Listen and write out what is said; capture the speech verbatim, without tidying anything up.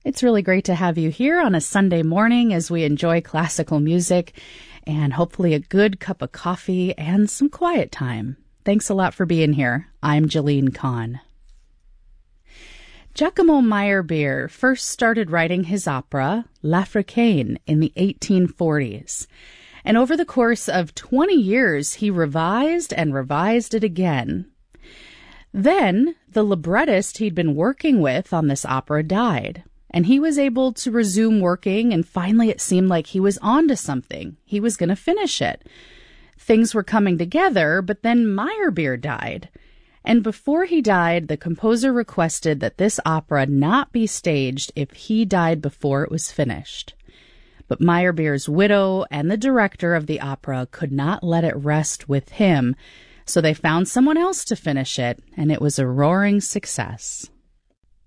It's really great to have you here on a Sunday morning as we enjoy classical music and hopefully a good cup of coffee and some quiet time. Thanks a lot for being here. I'm Jalene Kahn. Giacomo Meyerbeer first started writing his opera, L'Africaine, in the eighteen forties. And over the course of twenty years, he revised and revised it again. Then, the librettist he'd been working with on this opera died, and he was able to resume working, and finally it seemed like he was onto something. He was going to finish it. Things were coming together, but then Meyerbeer died. And before he died, the composer requested that this opera not be staged if he died before it was finished. But Meyerbeer's widow and the director of the opera could not let it rest with him, so they found someone else to finish it, and it was a roaring success.